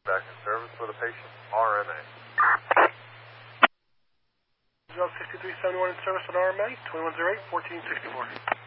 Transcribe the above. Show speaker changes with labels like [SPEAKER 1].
[SPEAKER 1] back in service with a patient, RMA.
[SPEAKER 2] Result 6371 in service with RMA, 2108-1464.